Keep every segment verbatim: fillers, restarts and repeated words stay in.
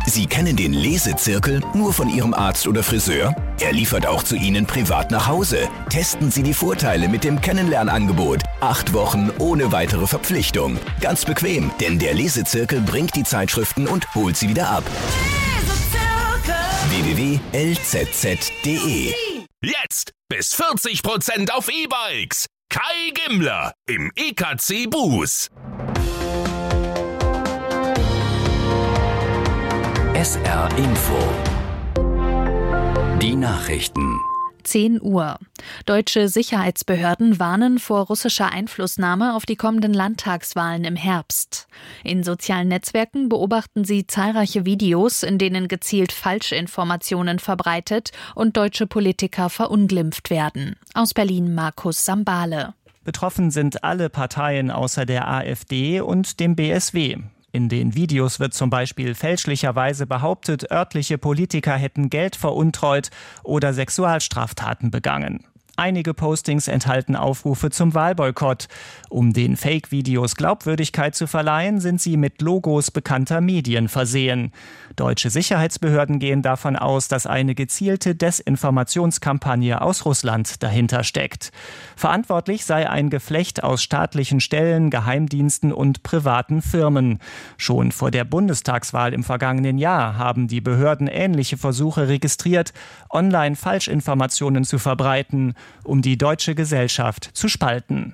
Sie kennen den Lesezirkel nur von Ihrem Arzt oder Friseur? Er liefert auch zu Ihnen privat nach Hause. Testen Sie die Vorteile mit dem Kennenlernangebot. Acht Wochen ohne weitere Verpflichtung. Ganz bequem, denn der Lesezirkel bringt die Zeitschriften und holt sie wieder ab. w w w punkt l z z punkt d e Jetzt bis vierzig Prozent auf E-Bikes. Kai Gimmler im E K C Buß. S R Info. Die Nachrichten. zehn Uhr. Deutsche Sicherheitsbehörden warnen vor russischer Einflussnahme auf die kommenden Landtagswahlen im Herbst. In sozialen Netzwerken beobachten sie zahlreiche Videos, in denen gezielt Falschinformationen verbreitet und deutsche Politiker verunglimpft werden. Aus Berlin Markus Sambale. Betroffen sind alle Parteien außer der AfD und dem B S W. In den Videos wird zum Beispiel fälschlicherweise behauptet, örtliche Politiker hätten Geld veruntreut oder Sexualstraftaten begangen. Einige Postings enthalten Aufrufe zum Wahlboykott. Um den Fake-Videos Glaubwürdigkeit zu verleihen, sind sie mit Logos bekannter Medien versehen. Deutsche Sicherheitsbehörden gehen davon aus, dass eine gezielte Desinformationskampagne aus Russland dahinter steckt. Verantwortlich sei ein Geflecht aus staatlichen Stellen, Geheimdiensten und privaten Firmen. Schon vor der Bundestagswahl im vergangenen Jahr haben die Behörden ähnliche Versuche registriert, online Falschinformationen zu verbreiten, um die deutsche Gesellschaft zu spalten.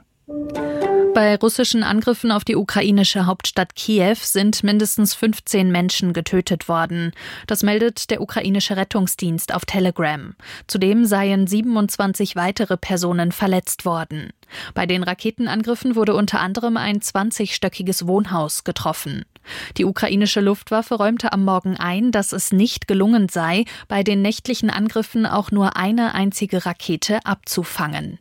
Bei russischen Angriffen auf die ukrainische Hauptstadt Kiew sind mindestens fünfzehn Menschen getötet worden. Das meldet der ukrainische Rettungsdienst auf Telegram. Zudem seien siebenundzwanzig weitere Personen verletzt worden. Bei den Raketenangriffen wurde unter anderem ein zwanzigstöckiges Wohnhaus getroffen. Die ukrainische Luftwaffe räumte am Morgen ein, dass es nicht gelungen sei, bei den nächtlichen Angriffen auch nur eine einzige Rakete abzufangen.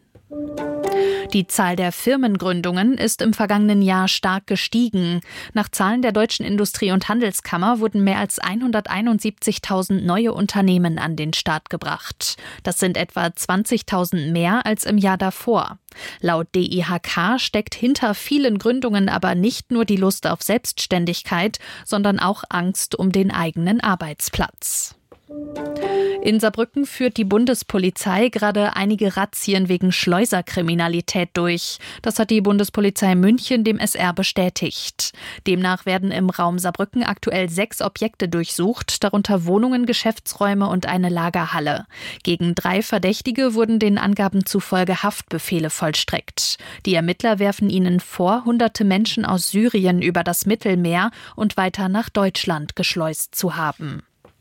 Die Zahl der Firmengründungen ist im vergangenen Jahr stark gestiegen. Nach Zahlen der Deutschen Industrie- und Handelskammer wurden mehr als hunderteinundsiebzigtausend neue Unternehmen an den Start gebracht. Das sind etwa zwanzigtausend mehr als im Jahr davor. Laut D I H K steckt hinter vielen Gründungen aber nicht nur die Lust auf Selbstständigkeit, sondern auch Angst um den eigenen Arbeitsplatz. In Saarbrücken führt die Bundespolizei gerade einige Razzien wegen Schleuserkriminalität durch. Das hat die Bundespolizei München dem S R bestätigt. Demnach werden im Raum Saarbrücken aktuell sechs Objekte durchsucht, darunter Wohnungen, Geschäftsräume und eine Lagerhalle. Gegen drei Verdächtige wurden den Angaben zufolge Haftbefehle vollstreckt. Die Ermittler werfen ihnen vor, hunderte Menschen aus Syrien über das Mittelmeer und weiter nach Deutschland geschleust zu haben.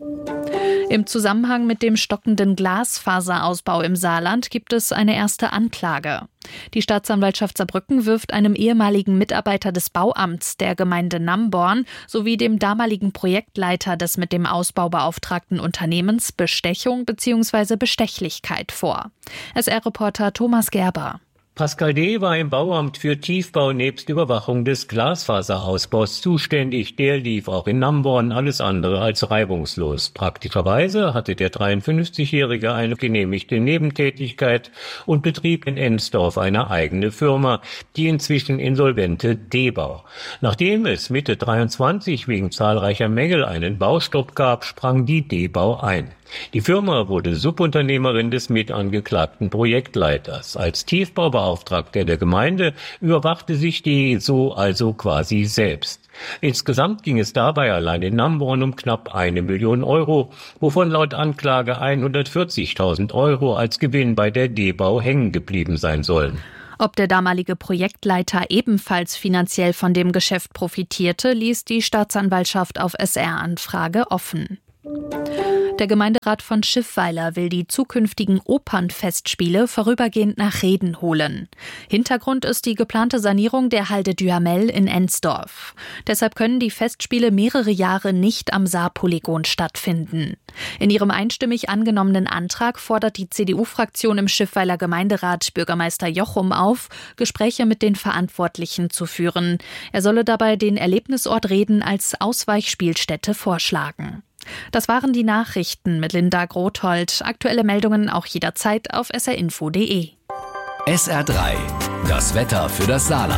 Im Zusammenhang mit dem stockenden Glasfaserausbau im Saarland gibt es eine erste Anklage. Die Staatsanwaltschaft Saarbrücken wirft einem ehemaligen Mitarbeiter des Bauamts der Gemeinde Namborn sowie dem damaligen Projektleiter des mit dem Ausbau beauftragten Unternehmens Bestechung bzw. Bestechlichkeit vor. S R-Reporter Thomas Gerber. Pascal D. war im Bauamt für Tiefbau nebst Überwachung des Glasfaserausbaus zuständig. Der lief auch in Namborn alles andere als reibungslos. Praktischerweise hatte der dreiundfünfzigjährige eine genehmigte Nebentätigkeit und betrieb in Ensdorf eine eigene Firma, die inzwischen insolvente D-Bau. Nachdem es Mitte dreiundzwanzig wegen zahlreicher Mängel einen Baustopp gab, sprang die D-Bau ein. Die Firma wurde Subunternehmerin des mitangeklagten Projektleiters. Als Tiefbaubeauftragter der Gemeinde überwachte sich die so also quasi selbst. Insgesamt ging es dabei allein in Namborn um knapp eine Million Euro, wovon laut Anklage hundertvierzigtausend Euro als Gewinn bei der D-Bau hängen geblieben sein sollen. Ob der damalige Projektleiter ebenfalls finanziell von dem Geschäft profitierte, ließ die Staatsanwaltschaft auf S R-Anfrage offen. Der Gemeinderat von Schiffweiler will die zukünftigen Opernfestspiele vorübergehend nach Reden holen. Hintergrund ist die geplante Sanierung der Halde Duhamel in Ensdorf. Deshalb können die Festspiele mehrere Jahre nicht am Saarpolygon stattfinden. In ihrem einstimmig angenommenen Antrag fordert die C D U-Fraktion im Schiffweiler Gemeinderat Bürgermeister Jochum auf, Gespräche mit den Verantwortlichen zu führen. Er solle dabei den Erlebnisort Reden als Ausweichspielstätte vorschlagen. Das waren die Nachrichten mit Linda Grothold. Aktuelle Meldungen auch jederzeit auf s r info punkt d e. S R drei. Das Wetter für das Saarland.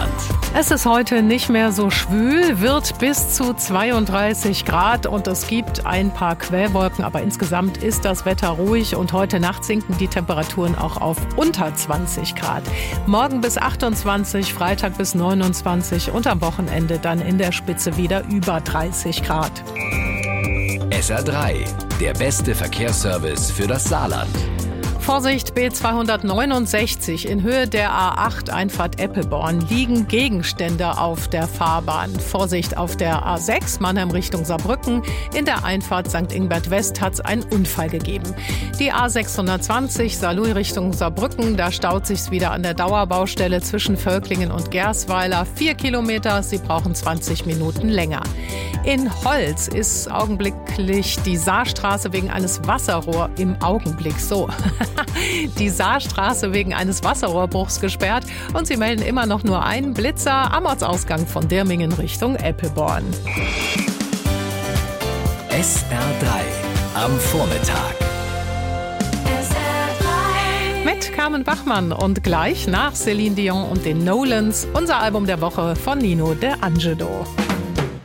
Es ist heute nicht mehr so schwül, wird bis zu zweiunddreißig Grad und es gibt ein paar Quellwolken, aber insgesamt ist das Wetter ruhig und heute Nacht sinken die Temperaturen auch auf unter zwanzig Grad. Morgen bis achtundzwanzig, Freitag bis neunundzwanzig und am Wochenende dann in der Spitze wieder über dreißig Grad. S R drei, der beste Verkehrsservice für das Saarland. Vorsicht, B zweihundertneunundsechzig in Höhe der A acht Einfahrt Eppelborn liegen Gegenstände auf der Fahrbahn. Vorsicht auf der A sechs Mannheim Richtung Saarbrücken. In der Einfahrt Sankt Ingbert West hat es einen Unfall gegeben. Die A sechshundertzwanzig Saarlouis Richtung Saarbrücken, da staut sich's wieder an der Dauerbaustelle zwischen Völklingen und Gersweiler. Vier Kilometer, Sie brauchen zwanzig Minuten länger. In Holz ist augenblicklich die Saarstraße wegen eines Wasserrohr im Augenblick so. Die Saarstraße wegen eines Wasserrohrbruchs gesperrt und sie melden immer noch nur einen Blitzer am Ortsausgang von Dirmingen Richtung Eppelborn. S R drei am Vormittag. Mit Carmen Bachmann und gleich nach Céline Dion und den Nolans unser Album der Woche von Nino De Angelo.